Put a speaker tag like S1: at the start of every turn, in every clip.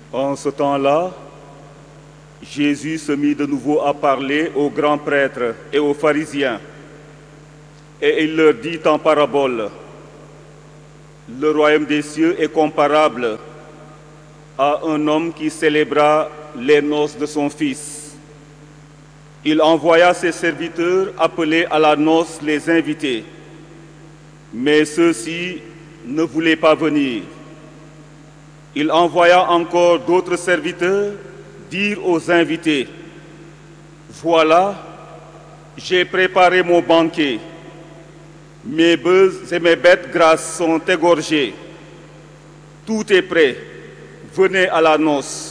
S1: En ce temps-là, Jésus se mit de nouveau à parler aux grands prêtres et aux pharisiens. Et il leur dit en parabole: le royaume des cieux est comparable à un homme qui célébra les noces de son fils. Il envoya ses serviteurs appeler à la noce les invités. Mais ceux-ci ne voulaient pas venir. Il envoya encore d'autres serviteurs dire aux invités: voilà, j'ai préparé mon banquet. Mes bœufs et mes bêtes grasses sont égorgés. Tout est prêt. Venez à la noce.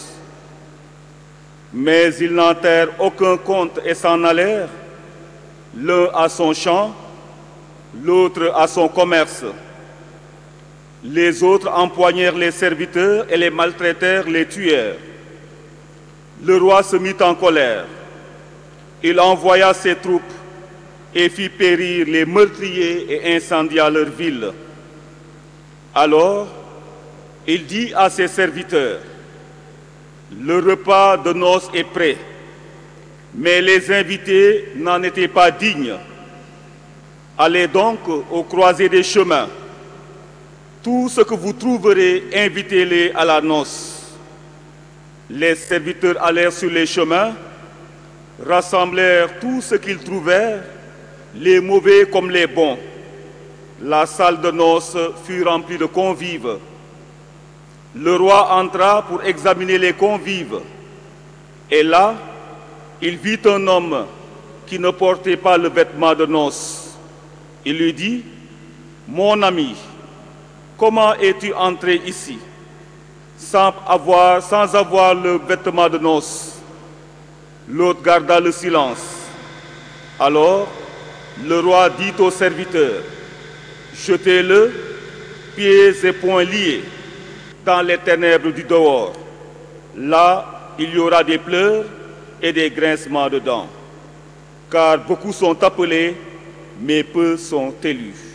S1: Mais ils n'en tinrent aucun compte et s'en allèrent, l'un à son champ, l'autre à son commerce. Les autres empoignèrent les serviteurs et les maltraitèrent, les tuèrent. Le roi se mit en colère. Il envoya ses troupes et fit périr les meurtriers et incendia leur ville. Alors, il dit à ses serviteurs: le repas de noces est prêt, mais les invités n'en étaient pas dignes. Allez donc aux croisées des chemins. Tout ce que vous trouverez, invitez-les à la noce. Les serviteurs allèrent sur les chemins, rassemblèrent tout ce qu'ils trouvèrent, les mauvais comme les bons. La salle de noces fut remplie de convives. Le roi entra pour examiner les convives. Et là, il vit un homme qui ne portait pas le vêtement de noces. Il lui dit: mon ami, comment es-tu entré ici sans avoir le vêtement de noces? L'autre garda le silence. Alors, le roi dit aux serviteurs: jetez-le, pieds et poings liés, dans les ténèbres du dehors. Là, il y aura des pleurs et des grincements de dents. Car beaucoup sont appelés, mais peu sont élus.